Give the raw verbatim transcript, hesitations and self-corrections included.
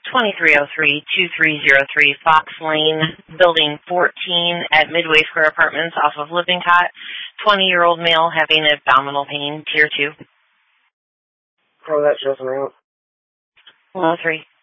twenty-three oh three, two three oh three Fox Lane, Building fourteen at Midway Square Apartments off of Lippincott. twenty-year-old male having abdominal pain, tier two. Oh, that shows me out. one oh three.